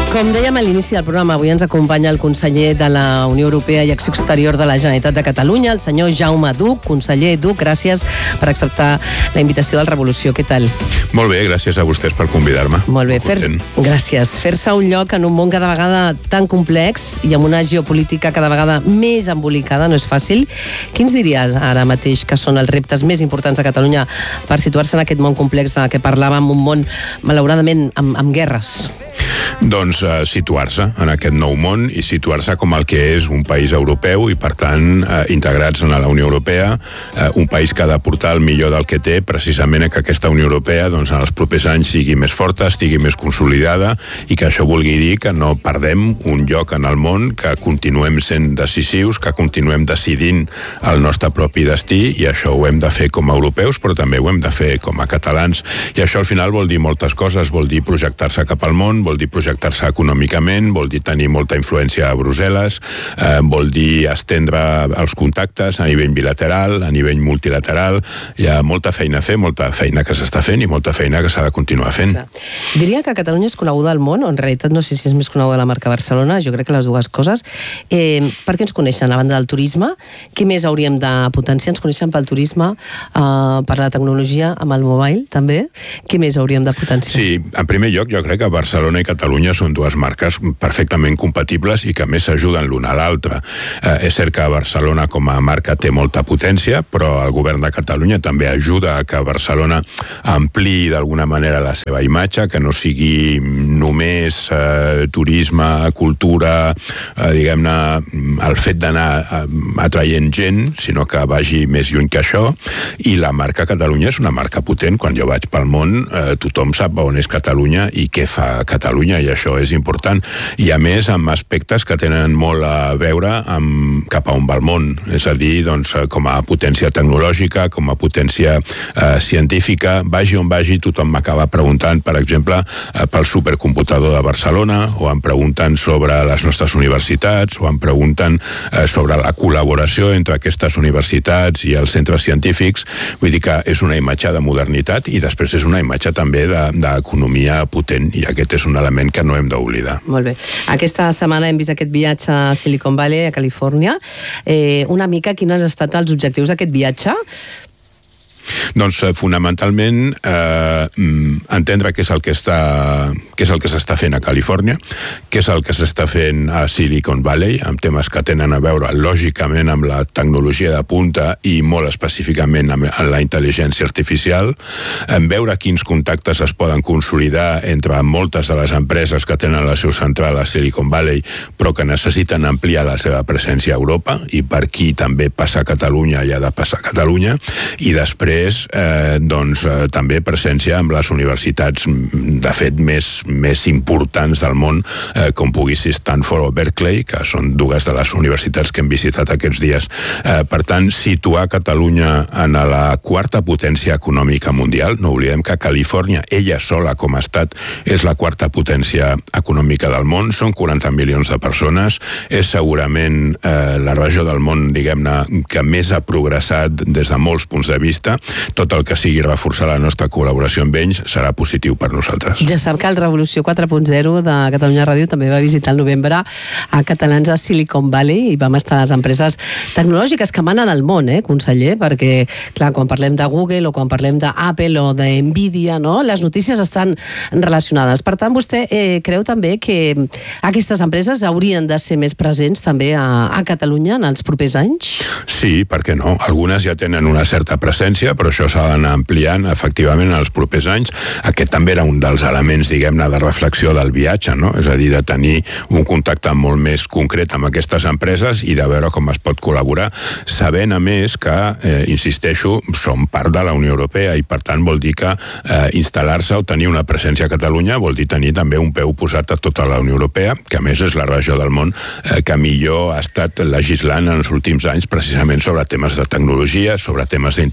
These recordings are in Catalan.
Com dèiem a l'inici del programa, avui ens acompanya el conseller de la Unió Europea i Acció Exterior de la Generalitat de Catalunya, el senyor Jaume Duch. Conseller Duch, gràcies per acceptar la invitació del Revolució. Què tal? Molt bé, gràcies a vostès per convidar-me. Molt bé, gràcies. Fer-se un lloc en un món cada vegada tan complex i amb una geopolítica cada vegada més embolicada no és fàcil. Quins diries ara mateix que són els reptes més importants de Catalunya per situar-se en aquest món complex de què parlàvem, un món, malauradament, amb guerres? Doncs situar-se en aquest nou món i situar-se com el que és un país europeu i, per tant, integrats en la Unió Europea, un país que ha de portar el millor del que té, precisament que aquesta Unió Europea doncs, en els propers anys sigui més forta, estigui més consolidada i que això vulgui dir que no perdem un lloc en el món, que continuem sent decisius, que continuem decidint el nostre propi destí, i això ho hem de fer com a europeus, però també ho hem de fer com a catalans. I això al final vol dir moltes coses, vol dir projectar-se cap al món, vol dir projectar-se econòmicament, vol dir tenir molta influència a Brussel·les, vol dir estendre els contactes a nivell bilateral, a nivell multilateral. Hi ha molta feina a fer, molta feina que s'està fent i molta feina que s'ha de continuar fent. Clar. Diria que Catalunya és coneguda al món, o en realitat no sé si és més coneguda la marca Barcelona, jo crec que les dues coses. Per què ens coneixen? A banda del turisme, què més hauríem de potenciar? Ens coneixen pel turisme, per la tecnologia, amb el mobile, també. Què més hauríem de potenciar? Sí, en primer lloc, jo crec que Barcelona i Catalunya són dues marques perfectament compatibles i que més s'ajuden l'una a l'altra. És cert que Barcelona com a marca té molta potència, però el govern de Catalunya també ajuda a que Barcelona ampliï d'alguna manera la seva imatge, que no sigui només turisme, cultura, diguem-ne, el fet d'anar atraient gent, sinó que vagi més lluny que això. I la marca Catalunya és una marca potent. Quan jo vaig pel món, tothom sap on és Catalunya i què fa Catalunya, i això és important. I a més, amb aspectes que tenen molt a veure amb cap a on va el món. És a dir, doncs, com a potència tecnològica, com a potència científica, vagi on vagi, tothom m'acaba preguntant, per exemple, pel supercomputador de Barcelona, o em pregunten sobre les nostres universitats, o em pregunten sobre la col·laboració entre aquestes universitats i els centres científics. Vull dir que és una imatge de modernitat i després és una imatge també d'economia potent, i aquest és un element que no hem d'oblidar. Molt bé. Aquesta setmana hem vist aquest viatge a Silicon Valley, a Califòrnia. Una mica, quins han estat els objectius d'aquest viatge? Doncs fonamentalment entendre què és el que s'està fent a Califòrnia, què és el que s'està fent a Silicon Valley, amb temes que tenen a veure lògicament amb la tecnologia de punta i molt específicament amb la intel·ligència artificial, veure quins contactes es poden consolidar entre moltes de les empreses que tenen la seu central a Silicon Valley però que necessiten ampliar la seva presència a Europa, i per aquí també passa a Catalunya i ha de passar a Catalunya. I després també presència amb les universitats de fet més importants del món, com pugui ser Stanford o Berkeley, que són dues de les universitats que hem visitat aquests dies. Per tant, situar Catalunya en la quarta potència econòmica mundial. No oblidem que Califòrnia, ella sola com a estat, és la quarta potència econòmica del món. Són 40 milions de persones. És segurament la regió del món, diguem-ne, que més ha progressat des de molts punts de vista. Tot el que sigui reforçar la nostra col·laboració amb ells serà positiu per nosaltres. Ja sap que el Revolució 4.0 de Catalunya Ràdio també va visitar el novembre a catalans a Silicon Valley i vam estar a les empreses tecnològiques que manen al món, conseller, perquè, clar, quan parlem de Google o quan parlem d'Apple o d'Nvidia, no?, les notícies estan relacionades. Per tant, vostè creu també que aquestes empreses haurien de ser més presents també a Catalunya en els propers anys? Sí, per què no? Algunes ja tenen una certa presència, però això s'ha d'anar ampliant efectivament en els propers anys. Aquest també era un dels elements, diguem-ne, de reflexió del viatge, no? És a dir, de tenir un contacte molt més concret amb aquestes empreses i de veure com es pot col·laborar, sabent a més que, insisteixo, som part de la Unió Europea i per tant vol dir que instal·lar-se o tenir una presència a Catalunya vol dir tenir també un peu posat a tota la Unió Europea, que a més és la regió del món que millor ha estat legislant en els últims anys precisament sobre temes de tecnologia, sobre temes d'intel·ligència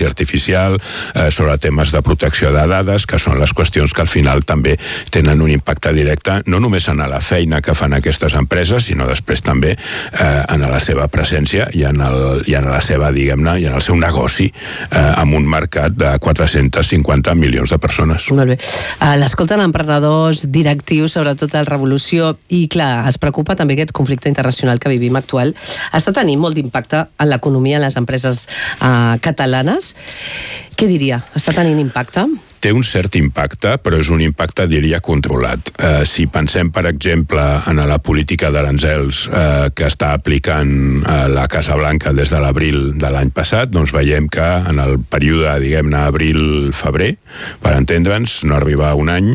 intel·ligència artificial, sobre temes de protecció de dades, que són les qüestions que al final també tenen un impacte directe, no només en la feina que fan aquestes empreses, sinó després també en la seva presència i en la seva, diguem-ne, i en el seu negoci amb un mercat de 450 milions de persones. Molt bé. L'escolten emprenedors, directius, sobretot a Revolució, i clar, es preocupa també aquest conflicte internacional que vivim actual. Està tenint molt d'impacte en l'economia, en les empreses catalanes. Què diria? Està tenint impacte? Té un cert impacte, però és un impacte, diria, controlat. Si pensem, per exemple, en la política d'aranzels que està aplicant la Casa Blanca des de l'abril de l'any passat, doncs veiem que en el període, diguem-ne, abril-febrer, per entendre'ns, no arriba a un any,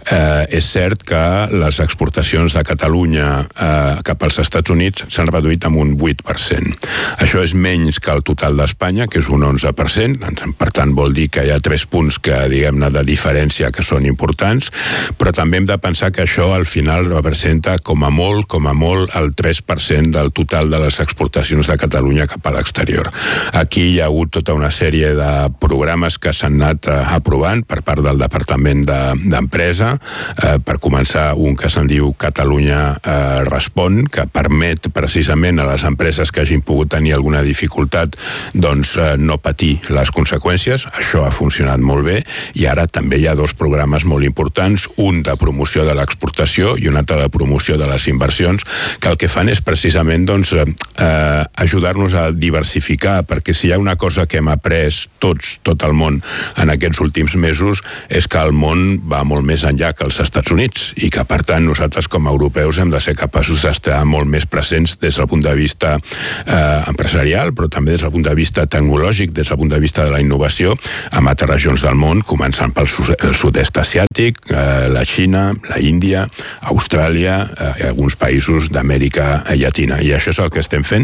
és cert que les exportacions de Catalunya cap als Estats Units s'han reduït amb un 8%. Això és menys que el total d'Espanya, que és un 11%, per tant vol dir que hi ha 3 punts que, diguem, de diferència que són importants, però també hem de pensar que això al final representa com a molt el 3% del total de les exportacions de Catalunya cap a l'exterior. Aquí hi ha hagut tota una sèrie de programes que s'han anat aprovant per part del Departament d'Empresa. Per començar, un que se'n diu Catalunya Respon, que permet precisament a les empreses que hagin pogut tenir alguna dificultat doncs no patir les conseqüències. Això ha funcionat molt bé. I ara també hi ha 2 programes molt importants, un de promoció de l'exportació i un altre de promoció de les inversions, que el que fan és precisament doncs, ajudar-nos a diversificar, perquè si hi ha una cosa que hem après tot el món en aquests últims mesos, és que el món va molt més enllà que els Estats Units i que, per tant, nosaltres com a europeus hem de ser capaços d'estar molt més presents des del punt de vista empresarial, però també des del punt de vista tecnològic, des del punt de vista de la innovació, en altres regions del món, començant pel sud-est asiàtic, la Xina, la Índia, Austràlia i alguns països d'Amèrica Llatina. I això és el que estem fent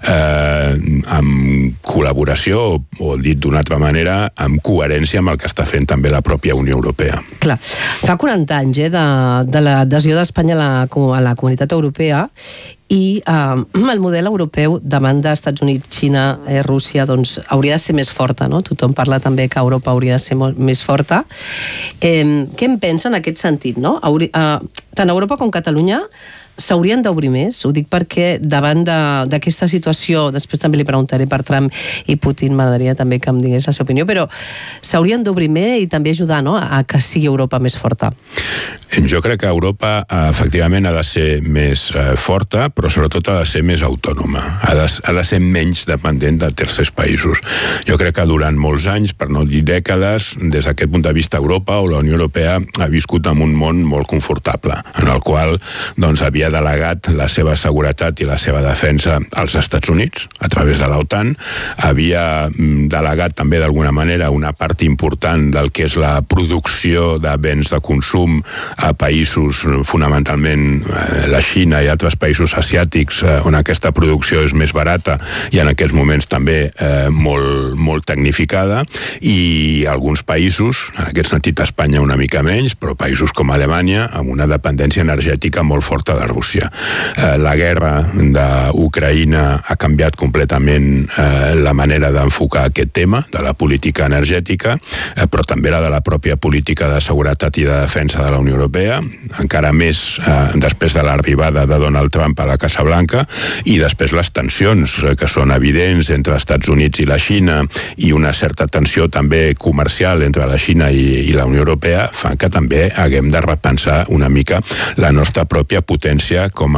amb col·laboració, o dit d'una altra manera, amb coherència amb el que està fent també la pròpia Unió Europea. Clar, fa 40 anys de l'adhesió d'Espanya a la Comunitat Europea, i el model europeu davant d'Estats Units, Xina, Rússia, doncs hauria de ser més forta, no? Tothom parla també que Europa hauria de ser més forta. Què en pensa en aquest sentit, no? Tant Europa com Catalunya s'haurien d'obrir més? Ho dic perquè davant d'aquesta situació, després també li preguntaré per Trump i Putin, m'agradaria també que em digués la seva opinió, però s'haurien d'obrir més i també ajudar, no?, a que sigui Europa més forta. Jo crec que Europa efectivament ha de ser més forta, però sobretot ha de ser més autònoma, ha de ser menys dependent de tercers països. Jo crec que durant molts anys, per no dir dècades, des d'aquest punt de vista Europa o la Unió Europea ha viscut en un món molt confortable, en el qual doncs havia delegat la seva seguretat i la seva defensa als Estats Units, a través de l'OTAN, havia delegat també d'alguna manera una part important del que és la producció de béns de consum a països, fonamentalment la Xina i altres països asiàtics, on aquesta producció és més barata i en aquests moments també molt tecnificada, i alguns països, en aquest sentit Espanya una mica menys, però països com Alemanya, amb una dependència energètica molt forta de Rússia. La guerra d'Ucraïna ha canviat completament la manera d'enfocar aquest tema de la política energètica, però també la de la pròpia política de seguretat i de defensa de la Unió Europea, encara més després de l'arribada de Donald Trump a la Casa Blanca, i després les tensions que són evidents entre els Estats Units i la Xina, i una certa tensió també comercial entre la Xina i la Unió Europea, fan que també haguem de repensar una mica la nostra pròpia potència com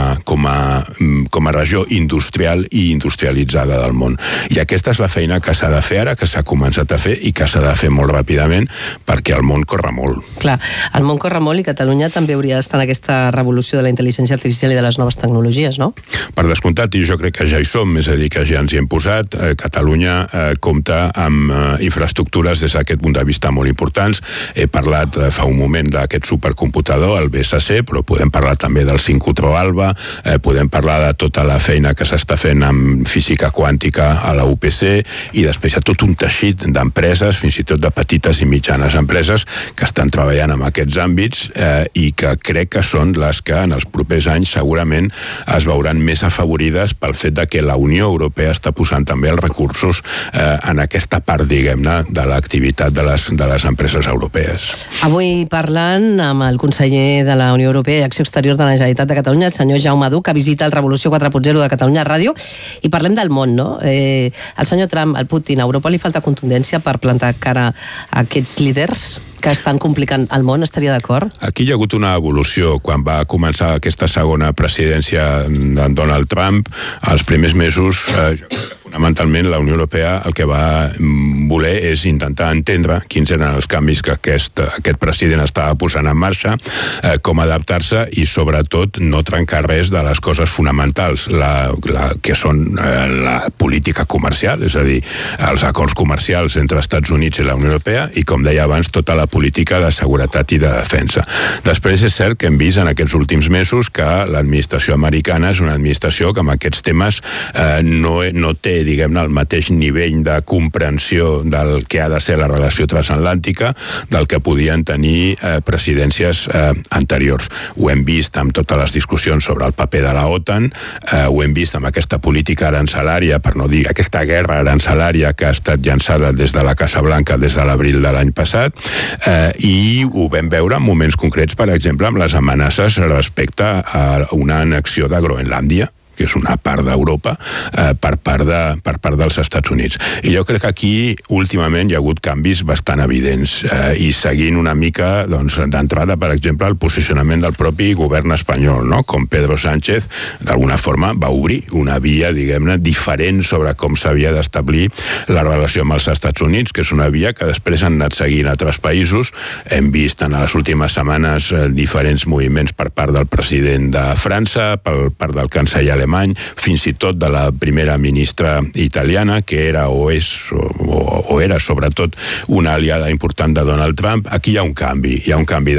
a regió industrial i industrialitzada del món. I aquesta és la feina que s'ha de fer ara, que s'ha començat a fer i que s'ha de fer molt ràpidament, perquè el món corre molt. Clar, el món corre molt i Catalunya també hauria d'estar en aquesta revolució de la intel·ligència artificial i de les noves tecnologies, no? Per descomptat, i jo crec que ja hi som, és a dir, que ja ens hi hem posat. Catalunya compta amb infraestructures des d'aquest punt de vista molt importants. He parlat fa un moment d'aquest supercomputador, el BSC, però podem parlar també del 5G Neutro Alba, podem parlar de tota la feina que s'està fent amb física quàntica a la UPC, i després hi ha tot un teixit d'empreses, fins i tot de petites i mitjanes empreses, que estan treballant en aquests àmbits i que crec que són les que en els propers anys segurament es veuran més afavorides pel fet de que la Unió Europea està posant també els recursos en aquesta part, diguem-ne, de l'activitat de les empreses europees. Avui parlant amb el conseller de la Unió Europea i Acció Exterior de la Generalitat de Catalunya, el senyor Jaume Duch, que visita el Revolució 4.0 de Catalunya Ràdio, i parlem del món, no? El senyor Trump, el Putin, a Europa li falta contundència per plantar cara a aquests líders que estan complicant el món, estaria d'acord? Aquí hi ha hagut una evolució. Quan va començar aquesta segona presidència d'en Donald Trump, els primers mesos, fonamentalment la Unió Europea el que va voler és intentar entendre quins eren els canvis que aquest president estava posant en marxa, com adaptar-se i sobretot no trencar res de les coses fonamentals, que són la política comercial, és a dir, els acords comercials entre Estats Units i la Unió Europea i, com deia abans, tota la política de seguretat i de defensa. Després és cert que hem vist en aquests últims mesos que l'administració americana és una administració que amb aquests temes no té, diguem-ne, el mateix nivell de comprensió del que ha de ser la relació transatlàntica del que podien tenir presidències anteriors. Ho hem vist amb totes les discussions sobre el paper de la OTAN, ho hem vist amb aquesta política arancelària, per no dir aquesta guerra arancelària que ha estat llançada des de la Casa Blanca des de l'abril de l'any passat, i ho vam veure en moments concrets, per exemple, amb les amenaces respecte a una annexió de Groenlàndia, que és una part d'Europa, per part dels Estats Units. I jo crec que aquí, últimament, hi ha hagut canvis bastant evidents, i seguint una mica, doncs, d'entrada, per exemple, el posicionament del propi govern espanyol, no? Com Pedro Sánchez, d'alguna forma, va obrir una via, diguem-ne, diferent sobre com s'havia d'establir la relació amb els Estats Units, que és una via que després han anat seguint altres països. Hem vist en les últimes setmanes diferents moviments per part del president de França, per part del canceller alemany, fins i tot de la primera ministra italiana, que era o era sobretot una aliada important de Donald Trump. Aquí hi ha un canvi